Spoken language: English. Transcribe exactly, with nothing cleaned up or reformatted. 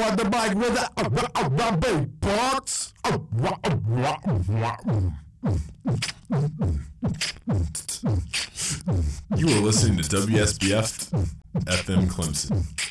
on the mic with the big parts. You are listening to W S B F F M Clemson.